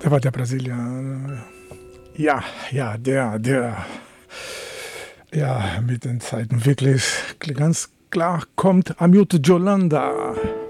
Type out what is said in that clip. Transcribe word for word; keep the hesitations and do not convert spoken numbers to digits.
Der war der Brasilianer. Ja, ja, der, der, ja, mit den Zeiten wirklich ganz klar kommt. Hamilton Yolanda.